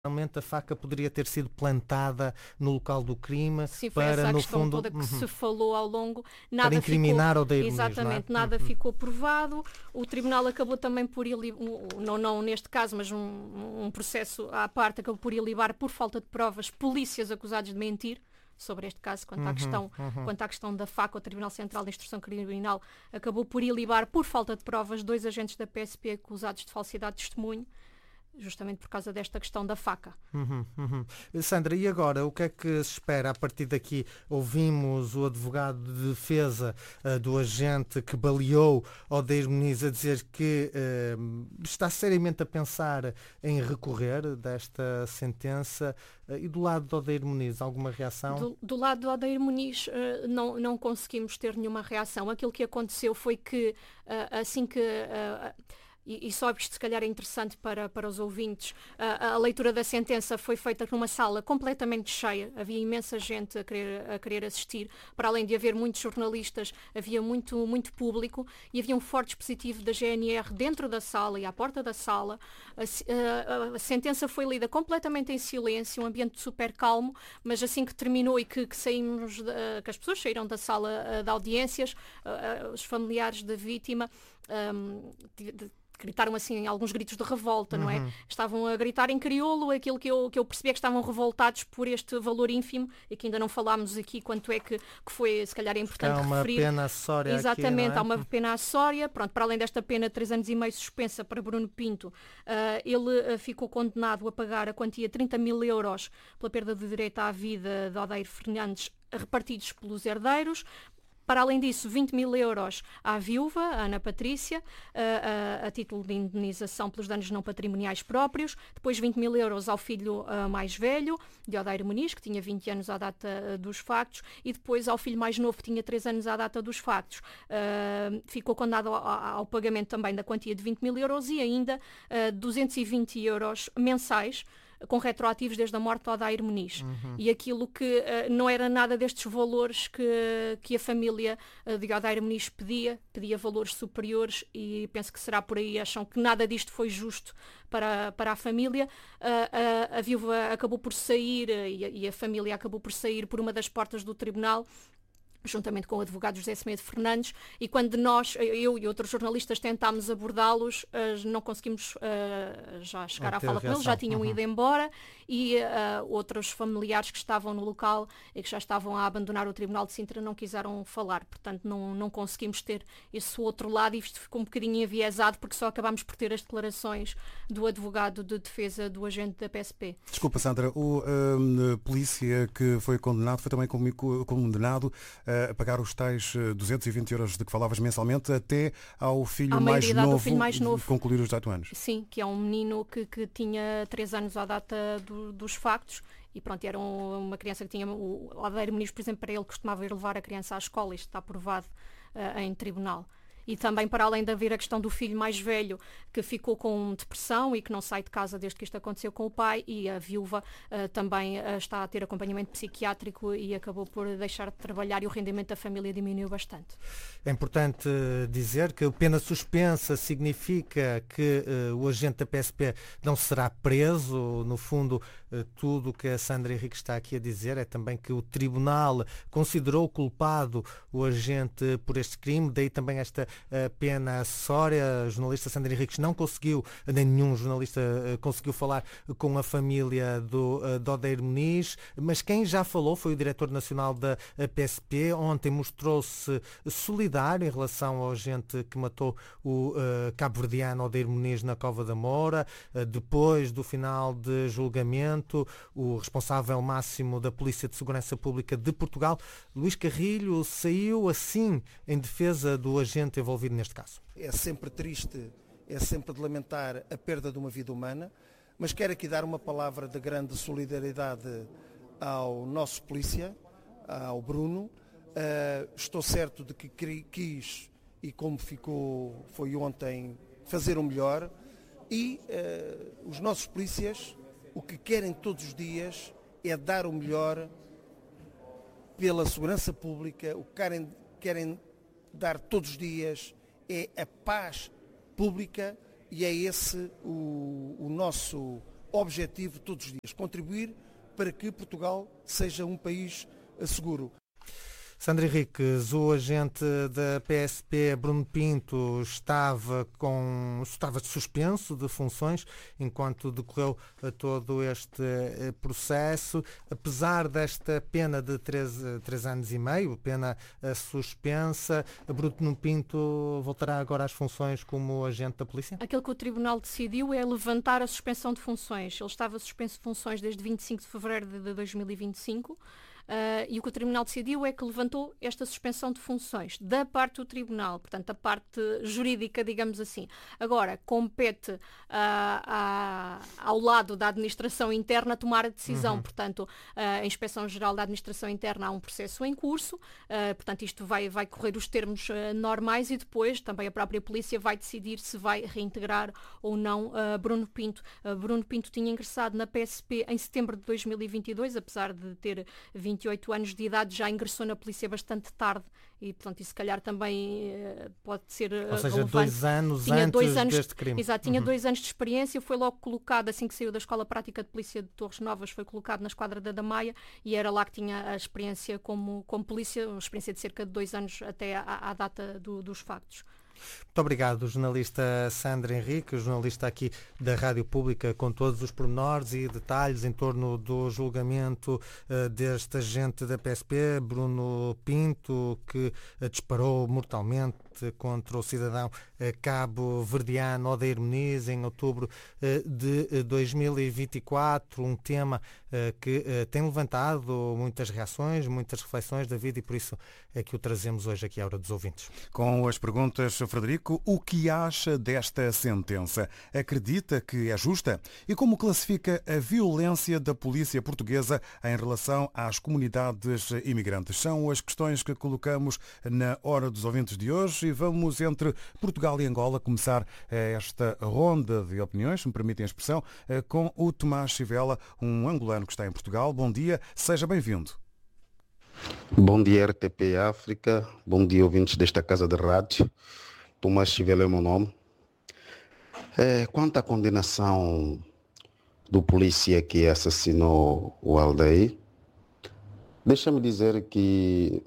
realmente a faca poderia ter sido plantada no local do crime. Sim, foi para, essa a no questão fundo, toda que se falou ao longo. para incriminar Odeiro Muniz, não é? Exatamente, nada ficou provado. O Tribunal acabou também por não neste caso, mas um processo à parte, acabou por ilibar por falta de provas polícias acusados de mentir sobre este caso, quanto à questão da faca. O Tribunal Central de Instrução Criminal acabou por ilibar por falta de provas 2 agentes da PSP acusados de falsidade de testemunho, justamente por causa desta questão da faca. Sandra, e agora, o que é que se espera a partir daqui? Ouvimos o advogado de defesa do agente que baleou Odeiro Muniz a dizer que está seriamente a pensar em recorrer desta sentença. E do lado de Odeiro Muniz, alguma reação? Do lado de Odeiro Muniz, não conseguimos ter nenhuma reação. Aquilo que aconteceu foi que, assim que... E só isto se calhar é interessante para os ouvintes, a leitura da sentença foi feita numa sala completamente cheia, havia imensa gente a querer assistir, para além de haver muitos jornalistas, havia muito público e havia um forte dispositivo da GNR dentro da sala e à porta da sala. A sentença foi lida completamente em silêncio, um ambiente super calmo, mas assim que terminou e que saímos, que as pessoas saíram da sala de audiências, os familiares da vítima gritaram assim alguns gritos de revolta, não é? Estavam a gritar em crioulo aquilo que eu percebia, que estavam revoltados por este valor ínfimo, e que ainda não falámos aqui quanto é que foi, se calhar é importante referir. Há uma pena acessória. Exatamente, aqui, não é? Há uma pena acessória. Pronto, para além desta pena de 3 anos e meio suspensa para Bruno Pinto, ele ficou condenado a pagar a quantia de 30 mil euros pela perda de direito à vida de Odeiro Fernandes, repartidos pelos herdeiros. Para além disso, 20 mil euros à viúva, a Ana Patrícia, a título de indenização pelos danos não patrimoniais próprios. Depois 20 mil euros ao filho mais velho, de Odeiro Muniz, que tinha 20 anos à data dos factos, e depois ao filho mais novo, que tinha 3 anos à data dos factos. Ficou condenado ao pagamento também da quantia de 20 mil euros e ainda 220 euros mensais, com retroativos desde a morte de Odeiro Muniz. E aquilo que não era nada destes valores que a família de Odeiro Muniz pedia valores superiores, e penso que será por aí. Acham que nada disto foi justo para a família. A viúva acabou por sair e a família acabou por sair por uma das portas do tribunal, juntamente com o advogado José Semedo Fernandes, e quando eu e outros jornalistas tentámos abordá-los, não conseguimos já chegar à fala com eles, já tinham ido embora, e outros familiares que estavam no local e que já estavam a abandonar o Tribunal de Sintra não quiseram falar. Portanto, não conseguimos ter esse outro lado, e isto ficou um bocadinho enviesado, porque só acabámos por ter as declarações do advogado de defesa do agente da PSP. Desculpa, Sandra, o polícia que foi condenado foi também condenado a pagar os tais 220 euros de que falavas mensalmente até ao filho mais novo concluir os 18 anos. Sim, que é um menino que tinha 3 anos à data dos factos. E pronto, era uma criança que tinha... O Odeiro Muniz, por exemplo, para ele costumava ir levar a criança à escola. Isto está provado em tribunal. E também, para além de haver a questão do filho mais velho, que ficou com depressão e que não sai de casa desde que isto aconteceu com o pai, e a viúva também está a ter acompanhamento psiquiátrico e acabou por deixar de trabalhar, e o rendimento da família diminuiu bastante. É importante dizer que a pena suspensa significa que o agente da PSP não será preso. No fundo, tudo o que a Sandra Henriques está aqui a dizer é também que o tribunal considerou culpado o agente por este crime, daí também esta pena acessória. A jornalista Sandra Henriques não conseguiu, nem nenhum jornalista conseguiu falar com a família de Odeiro Muniz, mas quem já falou foi o diretor nacional da PSP. Ontem mostrou-se solidário em relação ao agente que matou o cabo-verdiano Odeiro Muniz na Cova da Moura. Depois do final de julgamento, o responsável máximo da Polícia de Segurança Pública de Portugal, Luís Carrilho, saiu assim em defesa do agente envolvido neste caso. É sempre triste, é sempre de lamentar a perda de uma vida humana, mas quero aqui dar uma palavra de grande solidariedade ao nosso polícia, ao Bruno. Estou certo de que quis, e como foi ontem, fazer o melhor, e os nossos polícias o que querem todos os dias é dar o melhor pela segurança pública. O que querem dar todos os dias é a paz pública, e é esse o nosso objetivo todos os dias, contribuir para que Portugal seja um país seguro. Sandra Henriques, o agente da PSP, Bruno Pinto, estava suspenso de funções enquanto decorreu todo este processo. Apesar desta pena de 3 anos e meio, pena suspensa, Bruno Pinto voltará agora às funções como agente da polícia? Aquilo que o Tribunal decidiu é levantar a suspensão de funções. Ele estava suspenso de funções desde 25 de fevereiro de 2025. E o que o Tribunal decidiu é que levantou esta suspensão de funções da parte do Tribunal, portanto, a parte jurídica, digamos assim. Agora, compete ao lado da Administração Interna tomar a decisão. Portanto, a Inspeção-Geral da Administração Interna há um processo em curso, portanto, isto vai correr os termos normais e depois também a própria Polícia vai decidir se vai reintegrar ou não Bruno Pinto. Bruno Pinto tinha ingressado na PSP em setembro de 2022, apesar de ter 28 anos de idade, já ingressou na polícia bastante tarde e, portanto, isso se calhar também pode ser Ou seja, relevante. 2 anos antes deste crime. Exato, tinha 2 anos de experiência, foi logo colocado, assim que saiu da Escola Prática de Polícia de Torres Novas, foi colocado na Esquadra da Damaia e era lá que tinha a experiência como polícia, uma experiência de cerca de 2 anos até à data dos factos. Muito obrigado, jornalista Sandra Henrique, jornalista aqui da Rádio Pública, com todos os pormenores e detalhes em torno do julgamento deste agente da PSP, Bruno Pinto, que disparou mortalmente contra o cidadão cabo-verdiano Odair Muniz em outubro de 2024, um tema que tem levantado muitas reações, muitas reflexões da vida e por isso é que o trazemos hoje aqui à Hora dos Ouvintes. Com as perguntas, Frederico, o que acha desta sentença? Acredita que é justa? E como classifica a violência da polícia portuguesa em relação às comunidades imigrantes? São as questões que colocamos na Hora dos Ouvintes de hoje e vamos entre Portugal e Angola começar esta ronda de opiniões, se me permitem a expressão, com o Tomás Chivela, um angolano que está em Portugal. Bom dia, seja bem-vindo. Bom dia, RTP África. Bom dia, ouvintes desta casa de rádio. Tomás Chivela é o meu nome. Quanto à condenação do polícia que assassinou o Aldair, deixa-me dizer que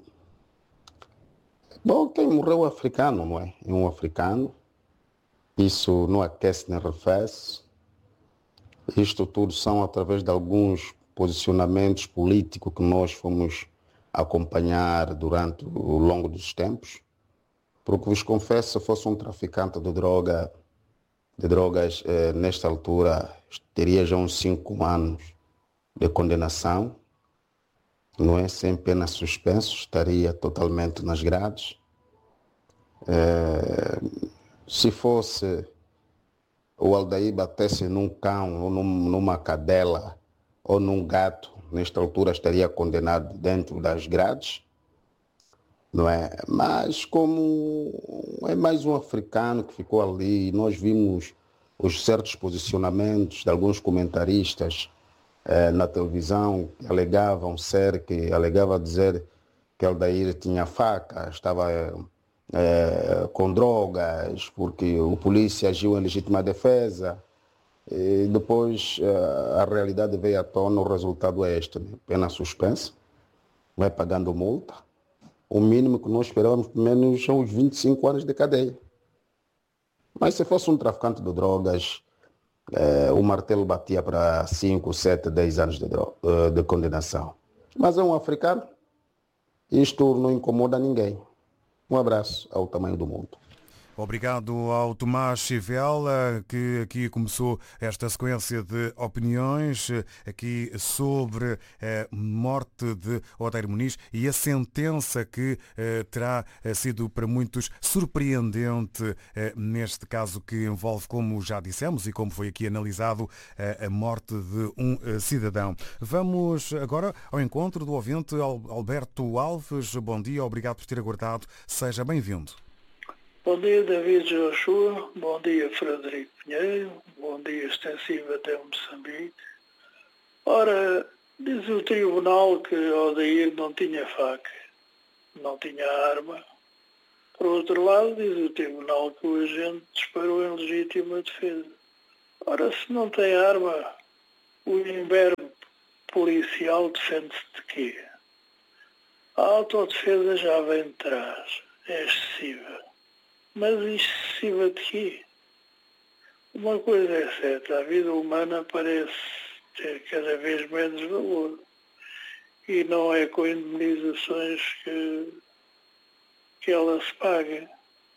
quem morreu é africano, não é? É um africano. Isso não aquece nem arrefece. Isto tudo são através de alguns posicionamentos políticos que nós fomos acompanhar durante o longo dos tempos. Porque vos confesso, se fosse um traficante de drogas, nesta altura, teria já uns 5 anos de condenação, não é? Sem pena suspenso, estaria totalmente nas grades. Se fosse o Aldair batesse num cão, ou numa cadela, ou num gato, nesta altura estaria condenado dentro das grades, não é? Mas como é mais um africano que ficou ali, nós vimos os certos posicionamentos de alguns comentaristas na televisão que alegavam dizer que Aldair tinha faca, estava com drogas, porque o polícia agiu em legítima defesa. E depois a realidade veio à tona, o resultado é este, né? Pena suspensa, vai pagando multa. O mínimo que nós esperávamos, pelo menos, são os 25 anos de cadeia. Mas se fosse um traficante de drogas, o martelo batia para 5, 7, 10 anos de condenação. Mas é um africano, isto não incomoda ninguém. Um abraço ao tamanho do mundo. Obrigado ao Tomás Chivela, que aqui começou esta sequência de opiniões aqui sobre a morte de Odair Muniz e a sentença que terá sido para muitos surpreendente neste caso que envolve, como já dissemos e como foi aqui analisado, a morte de um cidadão. Vamos agora ao encontro do ouvinte Alberto Alves. Bom dia, obrigado por ter aguardado. Seja bem-vindo. Bom dia, David Joshua. Bom dia, Frederico Pinheiro. Bom dia, extensivo até Moçambique. Ora, diz o tribunal que Odair não tinha faca, não tinha arma. Por outro lado, diz o tribunal que o agente disparou em legítima defesa. Ora, se não tem arma, O imberbe policial defende-se de quê? A autodefesa já vem de trás, é excessiva. Mas excessiva de quê? Uma coisa é certa, a vida humana parece ter cada vez menos valor. E não é com indemnizações que ela se paga.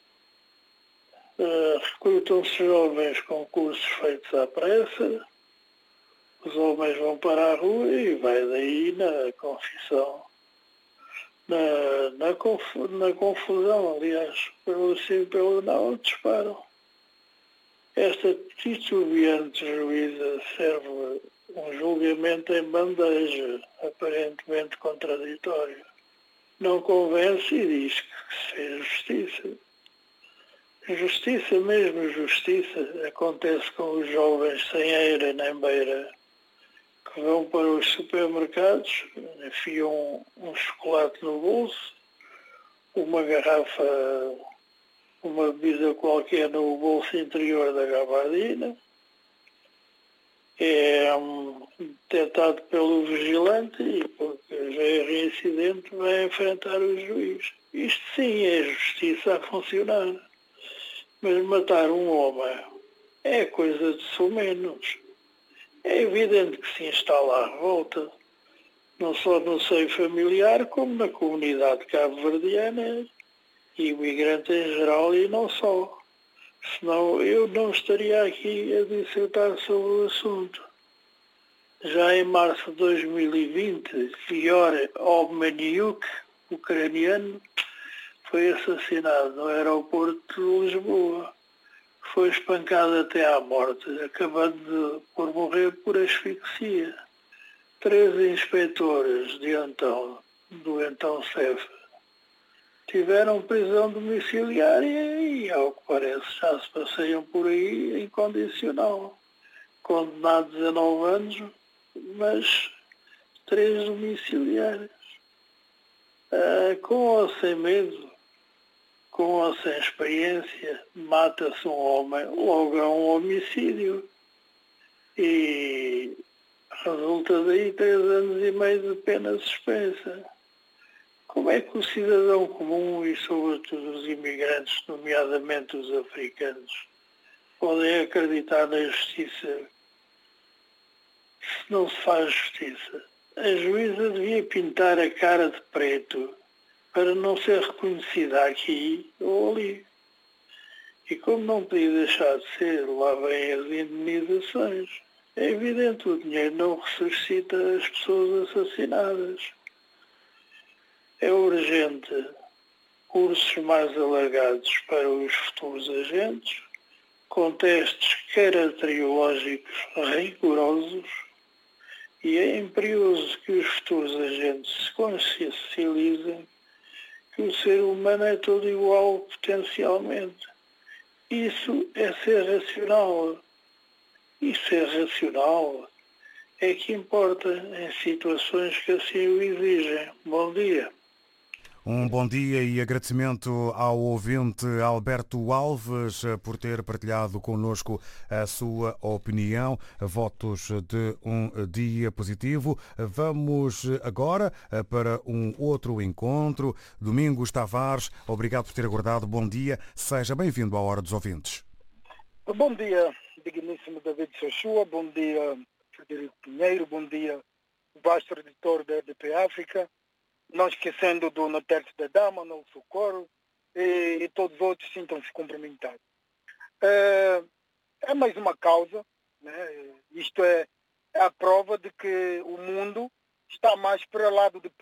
Recrutam-se jovens com cursos feitos à pressa, os homens vão para a rua e vai daí na confissão, na confusão, aliás, pelo sim, pelo não, disparam. Esta titubeante juíza serve um julgamento em bandeja, aparentemente contraditório. Não convence e diz que se fez justiça. Justiça, mesmo justiça, acontece com os jovens sem eira nem beira, que vão para os supermercados, enfiam um chocolate no bolso, uma garrafa, uma bebida qualquer no bolso interior da gabardina, é detectado pelo vigilante e, porque já é reincidente, vai enfrentar o juiz. Isto sim é justiça a funcionar. Mas matar um homem é coisa de sumenos. É evidente que se instala a revolta, não só no seio familiar, como na comunidade cabo-verdiana e imigrante em geral e não só. Senão eu não estaria aqui a dissertar sobre o assunto. Já em março de 2020, Fior Obmaniuk, ucraniano, foi assassinado no aeroporto de Lisboa. Foi espancado até à morte, acabando por morrer por asfixia. 13 inspectores do então CEF tiveram prisão domiciliária e, ao que parece, já se passeiam por aí em condicional. Condenados a 9 anos, mas 3 domiciliários. Com ou sem medo, com ou sem experiência, mata-se um homem, logo é um homicídio. E resulta daí 3 anos e meio de pena suspensa. Como é que o cidadão comum e, sobretudo, os imigrantes, nomeadamente os africanos, podem acreditar na justiça se não se faz justiça? A juíza devia pintar a cara de preto para não ser reconhecida aqui ou ali. E como não podia deixar de ser, lá vêm as indemnizações. É evidente, o dinheiro não ressuscita as pessoas assassinadas. É urgente cursos mais alargados para os futuros agentes, com testes caracteriológicos rigorosos, e é imperioso que os futuros agentes se consciencializem que o ser humano é todo igual potencialmente. Isso é ser racional. E ser racional é que importa em situações que assim o exigem. Bom dia. Um bom dia e agradecimento ao ouvinte Alberto Alves por ter partilhado connosco a sua opinião. Votos de um dia positivo. Vamos agora para um outro encontro. Domingos Tavares, obrigado por ter aguardado. Bom dia, seja bem-vindo à Hora dos Ouvintes. Bom dia, digníssimo David Sochua. Bom dia, Frederico Pinheiro. Bom dia, vasto editor da RDP África. Não esquecendo do Notércio da Dama, no Socorro, e todos os outros sintam-se cumprimentados. É mais uma causa, né? Isto é a prova de que o mundo está mais para o lado de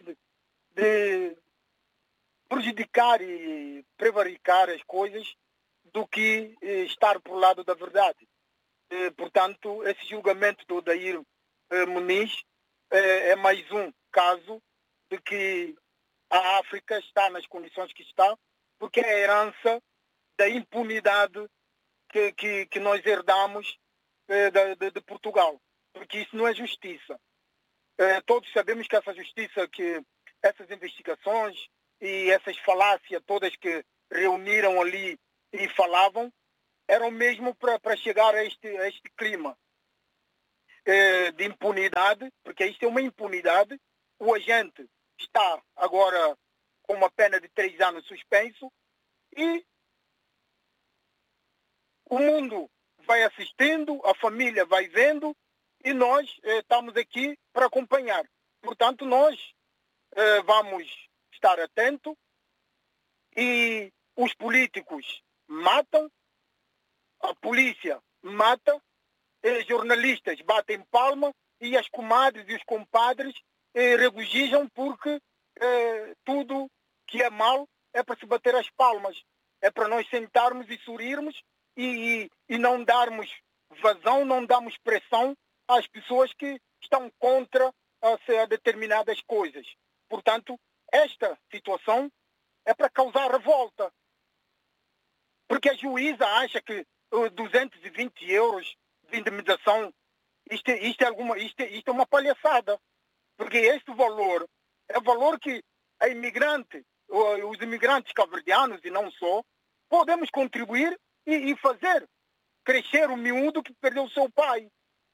prejudicar e prevaricar as coisas do que estar por lado da verdade. Portanto, esse julgamento do Odair Muniz é mais um caso de que a África está nas condições que está, porque é a herança da impunidade que nós herdamos de Portugal. Porque isso não é justiça. Todos sabemos que essa justiça, que essas investigações e essas falácias todas que reuniram ali e falavam, eram mesmo para chegar a este clima. de impunidade, porque isto é uma impunidade. O agente está agora com uma pena de 3 anos suspenso e o mundo vai assistindo, a família vai vendo e nós estamos aqui para acompanhar. Portanto, nós vamos estar atentos e os políticos matam, a polícia mata, jornalistas batem palma e as comadres e os compadres regozijam porque tudo que é mal é para se bater as palmas. É para nós sentarmos e sorrirmos e não darmos vazão, não darmos pressão às pessoas que estão contra a determinadas coisas. Portanto, esta situação é para causar revolta. Porque a juíza acha que 220 euros de indemnização, isto é uma palhaçada. Porque este valor é o valor que os imigrantes cabo-verdianos e não só, podemos contribuir e fazer crescer o miúdo que perdeu o seu pai.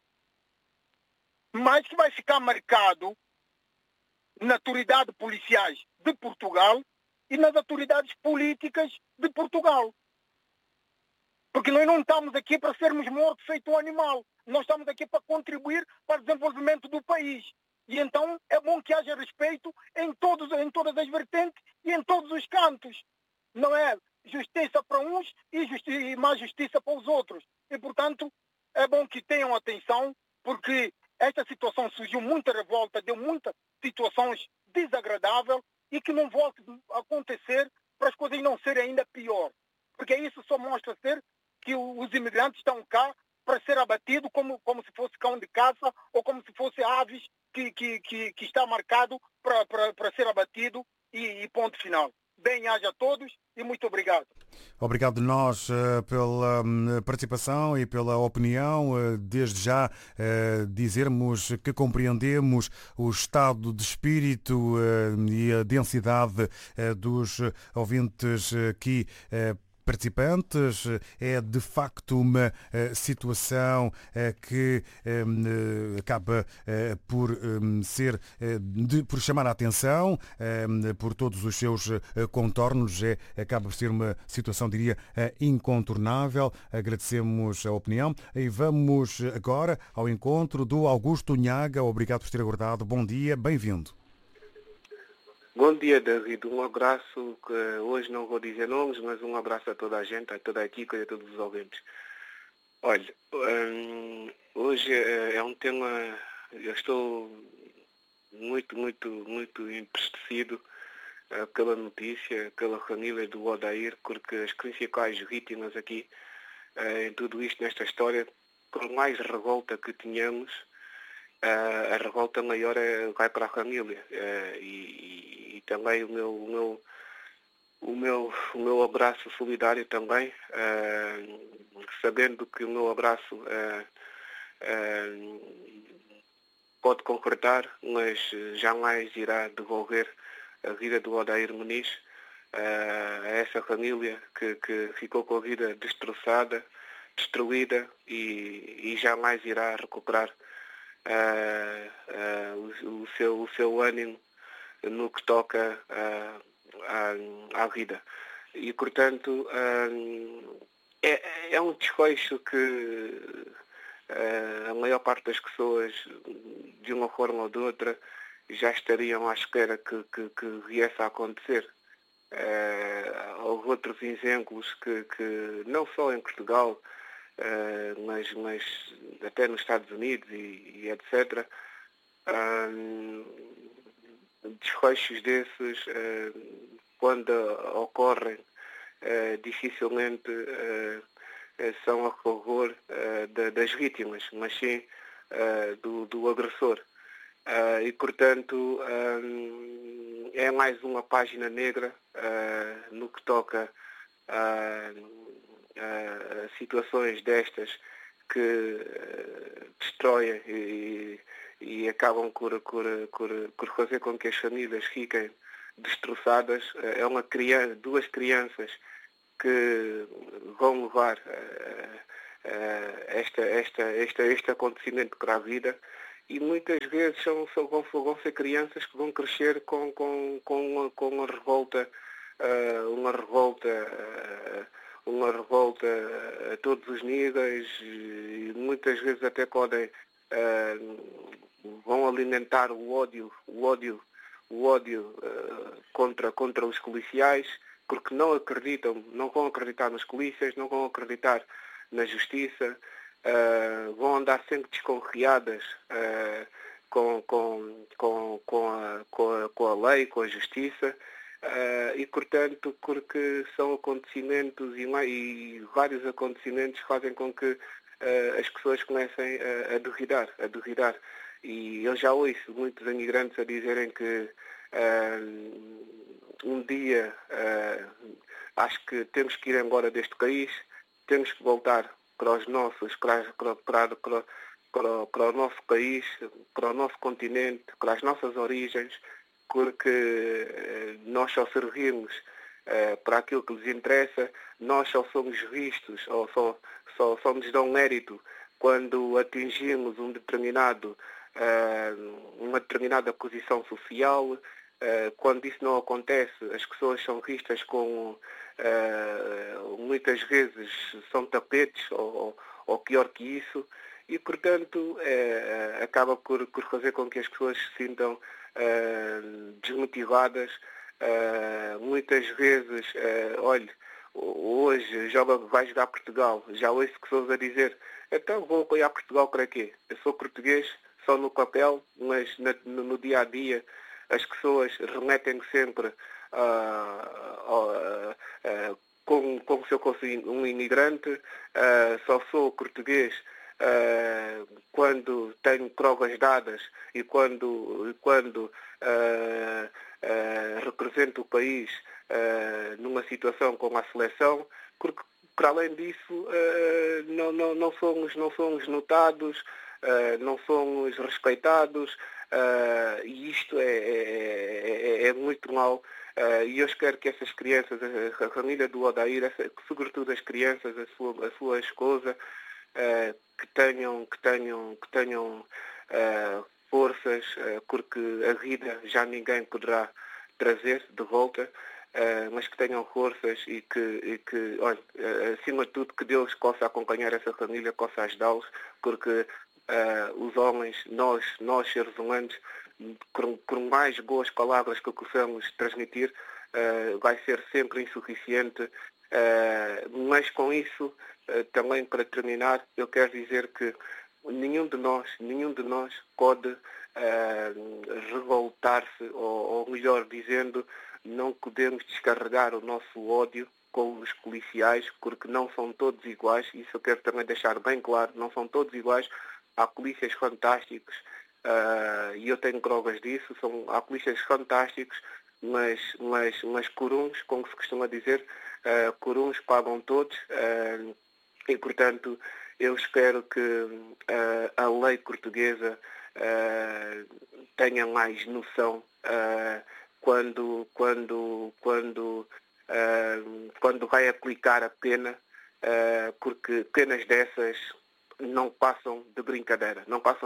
Mas que vai ficar marcado na autoridade policiais de Portugal e nas autoridades políticas de Portugal. Porque nós não estamos aqui para sermos mortos feito um animal. Nós estamos aqui para contribuir para o desenvolvimento do país. E então é bom que haja respeito em todas as vertentes e em todos os cantos. Não é justiça para uns e mais justiça para os outros. E, portanto, é bom que tenham atenção, porque esta situação surgiu muita revolta, deu muitas situações desagradáveis e que não volte a acontecer para as coisas não serem ainda pior. Porque isso só mostra ser que os imigrantes estão cá para ser abatidos como se fosse cão de caça ou como se fosse aves que está marcado para ser abatido e ponto final. Bem haja a todos e muito obrigado. Obrigado nós pela participação e pela opinião. Desde já dizermos que compreendemos o estado de espírito e a densidade dos ouvintes aqui participantes. É de facto uma situação que acaba por chamar a atenção por todos os seus contornos. Acaba por ser uma situação, diria, incontornável. Agradecemos a opinião e vamos agora ao encontro do Augusto Nhaga. Obrigado por ter aguardado. Bom dia, bem-vindo. Bom dia, David. Um abraço, que hoje não vou dizer nomes, mas um abraço a toda a gente, a toda a equipa e a todos os ouvintes. Olha, hoje é um tema, eu estou muito entristecido pela notícia, pela família do Odair, porque as principais vítimas aqui em tudo isto, nesta história, por mais revolta que tenhamos, a revolta maior vai para a família e também o meu abraço solidário também, sabendo que o meu abraço pode confortar, mas jamais irá devolver a vida do Odair Muniz a essa família que ficou com a vida destroçada, destruída e jamais irá recuperar o seu ânimo no que toca à vida. E, portanto, é um desfecho que a maior parte das pessoas, de uma forma ou de outra, já estariam à espera que viesse a acontecer. Houve outros exemplos que não só em Portugal, mas até nos Estados Unidos e etc. Desfechos desses, quando ocorrem, dificilmente são a favor das vítimas, mas sim do agressor. E, portanto, é mais uma página negra no que toca a situações destas que destroem e acabam por fazer com que as famílias fiquem destroçadas. É duas crianças que vão levar este acontecimento que dá vida, e muitas vezes vão ser crianças que vão crescer com uma revolta, uma revolta a todos os níveis, e muitas vezes até podem vão alimentar o ódio contra os policiais, porque não vão acreditar nas polícias, não vão acreditar na justiça, vão andar sempre desconfiadas com a lei, com a justiça, e portanto, porque são acontecimentos e vários acontecimentos fazem com que as pessoas comecem a duvidar. E eu já ouço muitos imigrantes a dizerem que um dia acho que temos que ir embora deste país, temos que voltar para o nosso país, para o nosso continente, para as nossas origens, porque nós só servimos para aquilo que lhes interessa, nós só somos vistos, ou só nos dão mérito quando atingimos uma determinada posição social. Quando isso não acontece, as pessoas são vistas como, muitas vezes, são tapetes ou pior que isso, e, portanto, acaba por fazer com que as pessoas se sintam desmotivadas. Muitas vezes, hoje vai jogar Portugal, já ouço pessoas a dizer, então vou apoiar Portugal para quê? Eu sou português só no papel, mas no dia a dia as pessoas remetem sempre como se eu fosse um imigrante, só sou português quando tenho provas dadas e quando represento o país numa situação com a seleção, porque para além disso não somos notados, não somos respeitados, e isto é muito mau. E eu espero que essas crianças, a família do Odair, sobretudo as crianças, a sua esposa, que tenham forças, porque a vida já ninguém poderá trazer de volta, mas que tenham forças e que olha, acima de tudo, que Deus possa acompanhar essa família, possa ajudá-los, porque os homens, nós seres humanos, por mais boas palavras que possamos transmitir, vai ser sempre insuficiente. Mas com isso, também para terminar, eu quero dizer que nenhum de nós pode revoltar-se, ou melhor dizendo, não podemos descarregar o nosso ódio com os policiais, porque não são todos iguais. Isso eu quero também deixar bem claro, não são todos iguais. Há polícias fantásticos, e eu tenho provas disso, há polícias fantásticos, mas coruns, como se costuma dizer, coruns pagam todos, e portanto eu espero que a lei portuguesa tenha mais noção quando vai aplicar a pena, porque penas dessas não passam de brincadeira.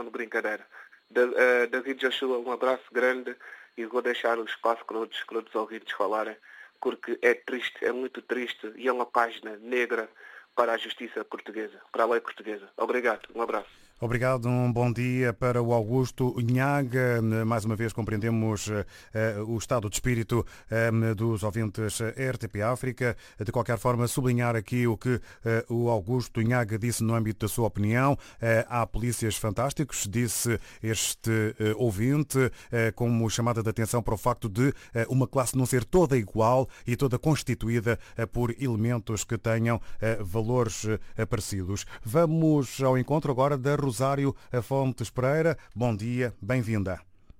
David Joshua, um abraço grande, e vou deixar o espaço para outros ouvintes falarem, porque é triste, é muito triste, e é uma página negra para a justiça portuguesa, para a lei portuguesa. Obrigado, um abraço. Obrigado, um bom dia para o Augusto Nhaga. Mais uma vez compreendemos o estado de espírito dos ouvintes RTP África. De qualquer forma, sublinhar aqui o que o Augusto Nhaga disse no âmbito da sua opinião. Há polícias fantásticos, disse este ouvinte, como chamada de atenção para o facto de uma classe não ser toda igual e toda constituída por elementos que tenham valores parecidos. Vamos ao encontro agora da Rosário Fontes Pereira. Bom dia, bem-vinda.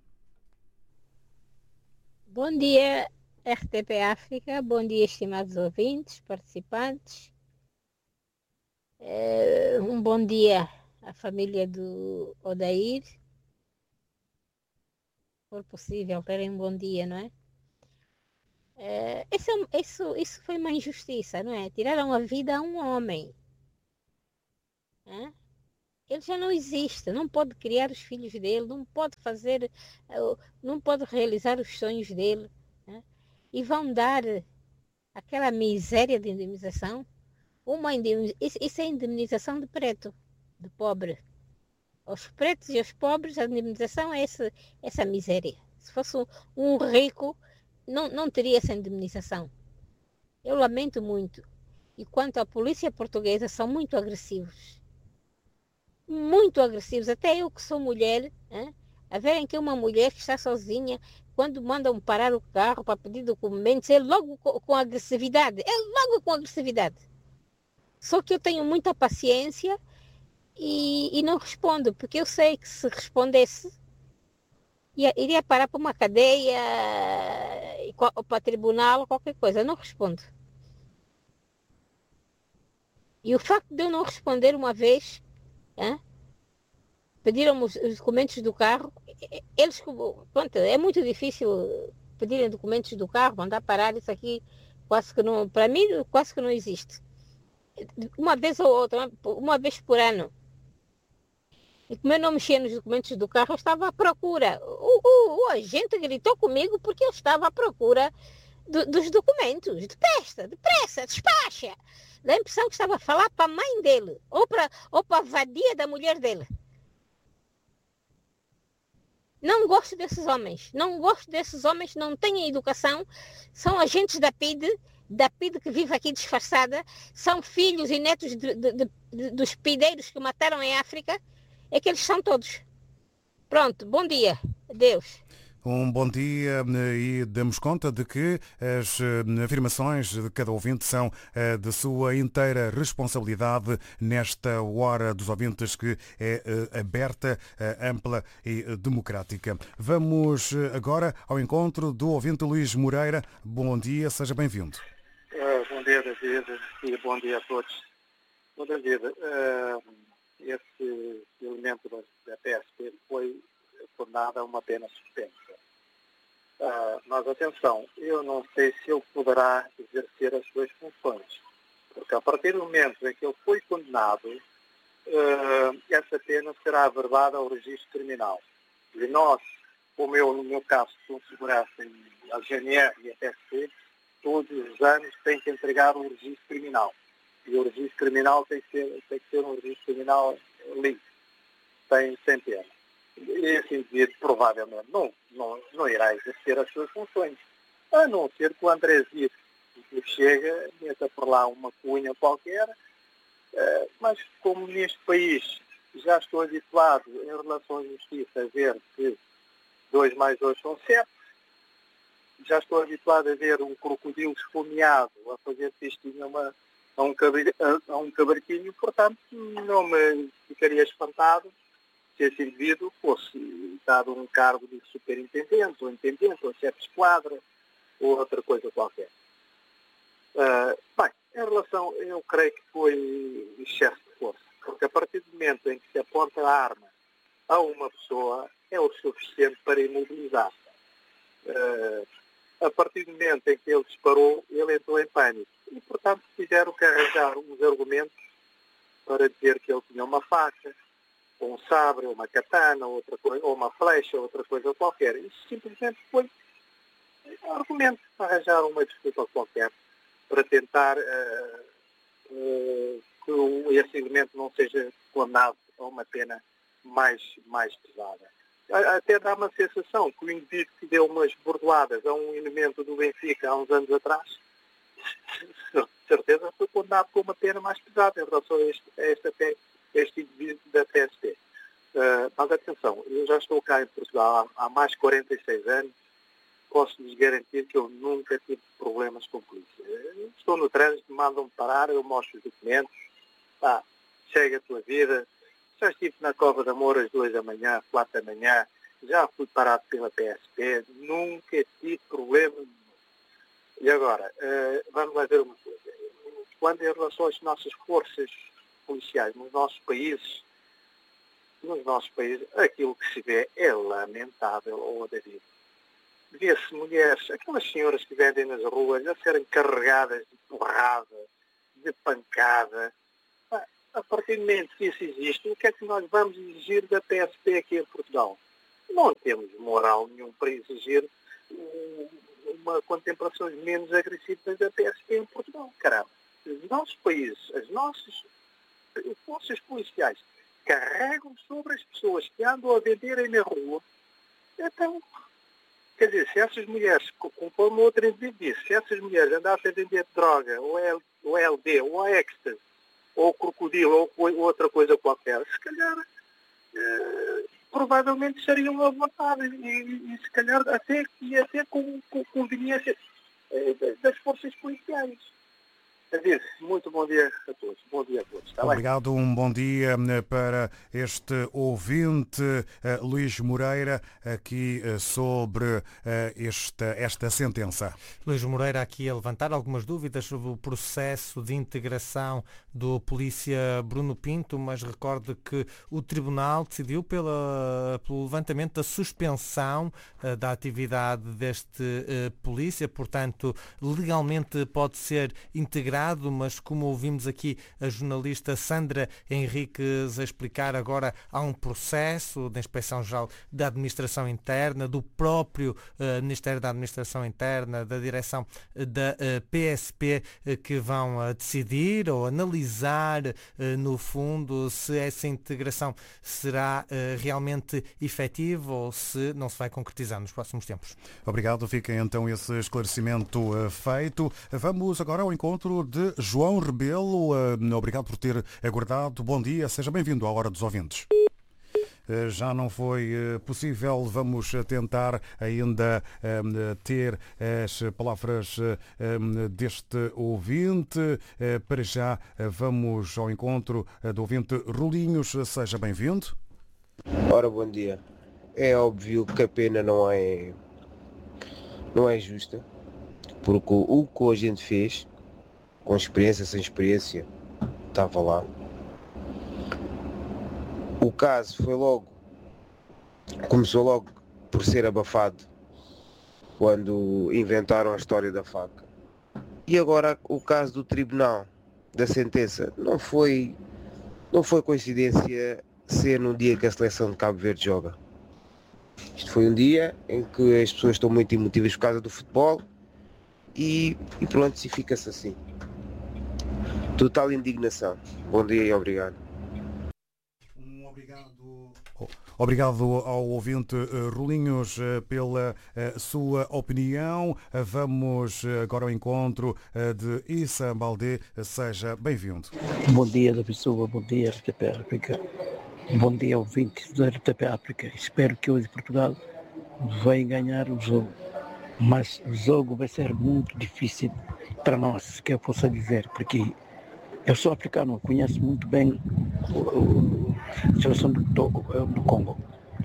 Bom dia, RTP África. Bom dia, estimados ouvintes, participantes. Um bom dia à família do Odair. Se for possível, terem um bom dia, não é? Isso foi uma injustiça, não é? Tiraram a vida a um homem. hein? Ele já não existe, não pode criar os filhos dele, não pode fazer, não pode realizar os sonhos dele, hein? E vão dar aquela miséria de indemnização. Isso é indemnização de preto, de pobre. Aos pretos e aos pobres, a indemnização é essa miséria. Se fosse um rico, não teria essa indemnização. Eu lamento muito. E quanto à polícia portuguesa, são muito agressivos. Muito agressivos. Até eu que sou mulher, hein? A verem que uma mulher que está sozinha, quando mandam parar o carro para pedir documentos, é logo com agressividade. É logo com agressividade. Só que eu tenho muita paciência e não respondo, porque eu sei que se respondesse, iria parar para uma cadeia ou para tribunal, qualquer coisa. Eu não respondo. E o facto de eu não responder uma vez, hein? Pediram os documentos do carro, eles, pronto, é muito difícil pedirem documentos do carro, mandar parar isso aqui, quase que não, para mim, quase que não existe. Uma vez ou outra, uma vez por ano. E como eu não mexia nos documentos do carro, eu estava à procura. O agente gritou comigo porque eu estava à procura dos documentos. Depressa, despacha. Dá a impressão que estava a falar para a mãe dele, ou para a vadia da mulher dele. Não gosto desses homens. Não gosto desses homens, não têm educação. São agentes da PIDE que vive aqui disfarçada. São filhos e netos dos pideiros que mataram em África. É que eles são todos. Pronto, bom dia. Adeus. Um bom dia e damos conta de que as afirmações de cada ouvinte são de sua inteira responsabilidade nesta hora dos ouvintes que é aberta, ampla e democrática. Vamos agora ao encontro do ouvinte Luís Moreira. Bom dia, seja bem-vindo. Bom dia, David, e bom dia a todos. Bom, David, esse elemento da PSP foi condenado a uma pena suspensa. Mas atenção, eu não sei se ele poderá exercer as suas funções, porque a partir do momento em que ele foi condenado, essa pena será averbada ao registro criminal. E nós, como eu, no meu caso, sou segurança e a GNR e a PSP, todos os anos têm que entregar um registro criminal. E o registro criminal tem que ser um registro criminal limpo, sem pena. Esse indivíduo provavelmente não irá exercer as suas funções, a não ser que o Andrezito chega, meta por lá uma cunha qualquer, mas como neste país já estou habituado em relação à justiça a ver que 2 mais 2 são 7, já estou habituado a ver um crocodilo esfomeado a fazer festinha a um cabritinho, portanto não me ficaria espantado se esse indivíduo fosse dado um cargo de superintendente, ou intendente, ou chefe de esquadra, ou outra coisa qualquer. Bem, em relação, eu creio que foi excesso de força, porque a partir do momento em que se aponta a arma a uma pessoa, é o suficiente para imobilizar. A partir do momento em que ele disparou, ele entrou em pânico. E, portanto, tiveram que arranjar uns argumentos para dizer que ele tinha uma faca, ou um sabre, ou uma katana, outra coisa, ou uma flecha, outra coisa qualquer. Isso simplesmente foi argumento para arranjar uma desculpa qualquer para tentar que esse elemento não seja condenado a uma pena mais pesada. Até dá uma sensação que o indivíduo que deu umas bordoadas a um elemento do Benfica há uns anos atrás, de certeza foi condenado com uma pena mais pesada em relação a este indivíduo da PSP. Mas atenção, eu já estou cá em Portugal há mais de 46 anos, posso-lhes garantir que eu nunca tive problemas com a polícia. Estou no trânsito, mandam-me parar, eu mostro os documentos, chega a tua vida. Já estive na Cova da Moura às 2 da manhã, 4 da manhã, já fui parado pela PSP, nunca tive problema nenhum. E agora, vamos lá ver uma coisa. Quando em relação às nossas forças policiais nos nossos países, aquilo que se vê é lamentável, David. Vê-se mulheres, aquelas senhoras que vendem nas ruas, a serem carregadas de porrada, de pancada. a partir do momento que isso existe, o que é que nós vamos exigir da PSP aqui em Portugal? Não temos moral nenhum para exigir uma contemplação menos agressiva da PSP em Portugal. Caramba, os nossos países, as nossas forças policiais carregam sobre as pessoas que andam a venderem na rua. Então, quer dizer, se essas mulheres, conforme o outro indivíduo disse, se essas mulheres andassem a vender droga, ou LD, ou ecstasy, ou crocodilo, ou outra coisa qualquer, se calhar provavelmente estariam à vontade e se calhar até com conveniência das forças policiais. Muito bom dia a todos. Bom dia a todos. Obrigado, um bom dia para este ouvinte, Luís Moreira, aqui sobre esta sentença. Luís Moreira aqui a levantar algumas dúvidas sobre o processo de integração do polícia Bruno Pinto, mas recordo que o Tribunal decidiu pelo levantamento da suspensão da atividade deste polícia, portanto, legalmente pode ser integrado, mas como ouvimos aqui a jornalista Sandra Henriques a explicar, agora há um processo da Inspeção-Geral da Administração Interna, do próprio Ministério da Administração Interna, da direção da PSP, que vão decidir ou analisar, no fundo, se essa integração será realmente efetiva ou se não se vai concretizar nos próximos tempos. Obrigado, fica então esse esclarecimento feito. Vamos agora ao encontro de João Rebelo. Obrigado por ter aguardado. Bom dia, seja bem-vindo à Hora dos Ouvintes. Já não foi possível, vamos tentar ainda ter as palavras deste ouvinte. Para já vamos ao encontro do ouvinte Rolinhos, seja bem-vindo. Ora, bom dia. É óbvio que a pena não é justa, porque o que a gente fez, com experiência, sem experiência, estava lá. O caso começou logo por ser abafado quando inventaram a história da faca. E agora o caso do tribunal, da sentença, não foi coincidência ser no dia que a seleção de Cabo Verde joga. Isto foi um dia em que as pessoas estão muito emotivas por causa do futebol e pronto, se fica-se assim. Total indignação. Bom dia e obrigado. Obrigado ao ouvinte Rolinhos pela sua opinião. Vamos agora ao encontro de Issa Baldé. Seja bem-vindo. Bom dia, David Silva. Bom dia, RTP África. Bom dia, ouvintes da RTP África. Espero que hoje Portugal vai ganhar o jogo. Mas o jogo vai ser muito difícil para nós, que eu possa dizer, porque eu sou africano, conheço muito bem a seleção do Congo.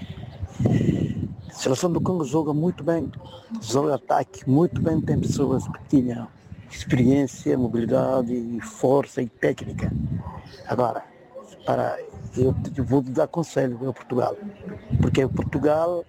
A seleção do Congo joga muito bem, joga ataque muito bem, tem pessoas que tinham experiência, mobilidade, força e técnica. Agora, eu vou dar conselho ao Portugal, porque o Portugal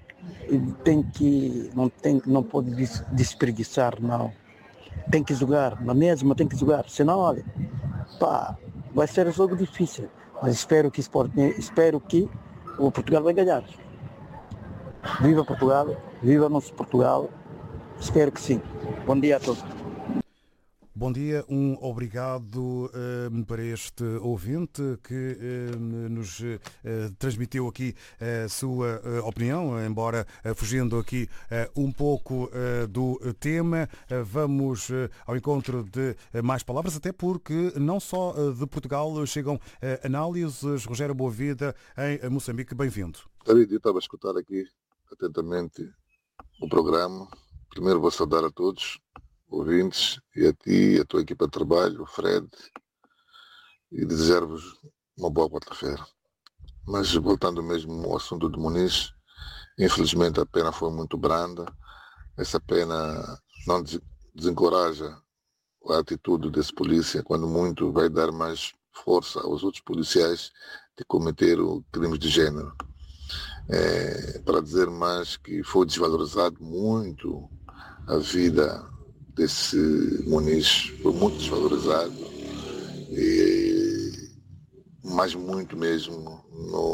não pode despreguiçar, não. Tem que jogar, na mesma tem que jogar, senão, olha, vai ser um jogo difícil, mas espero que o Portugal vai ganhar. Viva Portugal, viva nosso Portugal, espero que sim. Bom dia a todos. Bom dia, obrigado para este ouvinte que nos transmitiu aqui a sua opinião, embora fugindo aqui um pouco do tema. Vamos ao encontro de mais palavras, até porque não só de Portugal chegam análises. Rogério Boavida, em Moçambique, bem-vindo. Eu estava a escutar aqui atentamente o programa. Primeiro vou saudar a todos ouvintes e a ti, a tua equipa de trabalho, o Fred, e desejar-vos uma boa quarta-feira. Mas voltando mesmo ao assunto de Muniz, infelizmente a pena foi muito branda. Essa pena não desencoraja a atitude desse polícia, quando muito vai dar mais força aos outros policiais de cometer crimes de género. Para dizer mais que foi desvalorizado muito a vida desse Muniz, foi muito desvalorizado, e mas muito mesmo,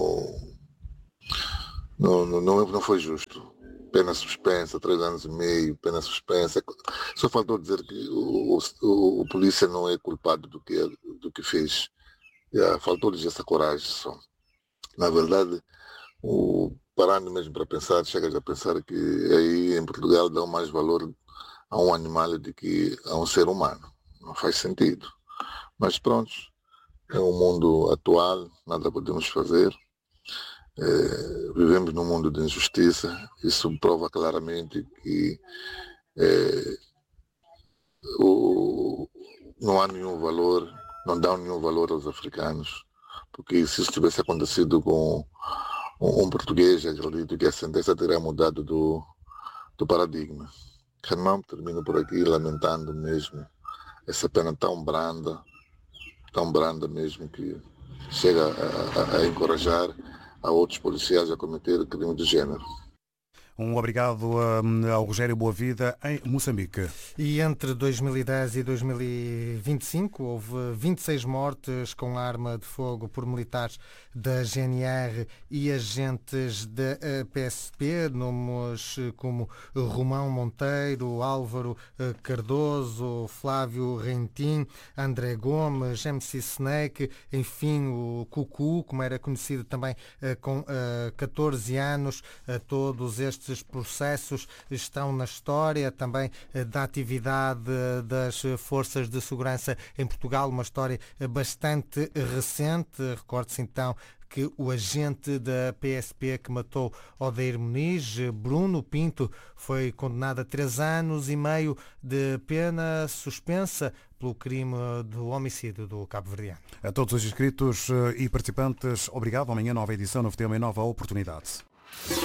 não foi justo. Pena suspensa, 3 anos e meio, pena suspensa. Só faltou dizer que o polícia não é culpado do que fez. Faltou-lhes essa coragem só. Na verdade, parando mesmo para pensar, chegas a pensar que aí em Portugal dão mais valor a um animal do que a um ser humano. Não faz sentido. Mas pronto, é o mundo atual, nada podemos fazer. Vivemos num mundo de injustiça. Isso prova claramente que não há nenhum valor, não dão nenhum valor aos africanos, porque se isso tivesse acontecido com um português, acredito que a sentença teria mudado do paradigma. Renan, termino por aqui lamentando mesmo essa pena tão branda mesmo, que chega a encorajar a outros policiais a cometer crime de género. Um obrigado ao Rogério Boavida, em Moçambique. E entre 2010 e 2025 houve 26 mortes com arma de fogo por militares da GNR e agentes da PSP, nomes como Romão Monteiro, Álvaro Cardoso, Flávio Rentim, André Gomes, MC Snake, enfim, o Cucu, como era conhecido também, com 14 anos. Todos estes processos estão na história também da atividade das forças de segurança em Portugal, uma história bastante recente. Recorde-se então que o agente da PSP que matou Odair Muniz, Bruno Pinto, foi condenado a 3 anos e meio de pena suspensa pelo crime do homicídio do cabo-verdiano. A todos os inscritos e participantes, obrigado. Amanhã nova edição, novo tema e nova oportunidade.